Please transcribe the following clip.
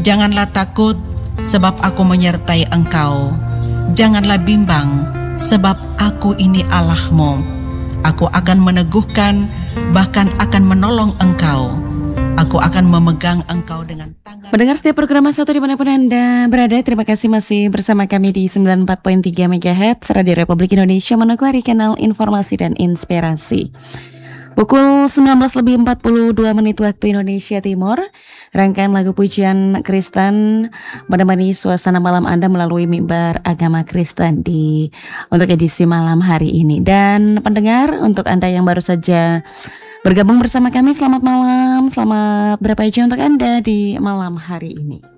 Janganlah takut, sebab aku menyertai engkau. Janganlah bimbang, sebab aku ini Allahmu. Aku akan meneguhkan, bahkan akan menolong engkau. Aku akan memegang engkau dengan tangan. Mendengar setiap program Satu dimanapun Anda berada, terima kasih masih bersama kami di 94.3 MHz Radio Republik Indonesia, Manokwari, kanal informasi dan inspirasi. Pukul 19:42 waktu Indonesia Timur. Rangkaian lagu pujian Kristen menemani suasana malam Anda melalui mimbar agama Kristen untuk edisi malam hari ini. Dan pendengar, untuk Anda yang baru saja bergabung bersama kami, selamat malam. Selamat berapa jam untuk Anda di malam hari ini.